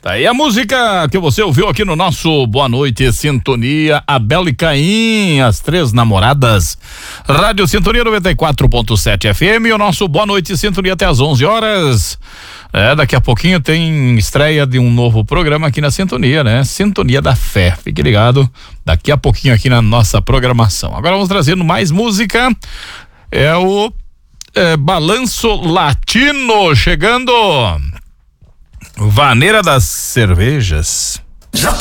Tá aí a música que você ouviu aqui no nosso Boa Noite Sintonia, Abel e Caim, as três namoradas. Rádio Sintonia 94.7 FM, o nosso Boa Noite Sintonia até às 11 horas. Daqui a pouquinho tem estreia de um novo programa aqui na Sintonia, né? Sintonia da Fé. Fique ligado, daqui a pouquinho aqui na nossa programação. Agora vamos trazendo mais música. É o Balanço Latino chegando. Vaneira das Cervejas. Já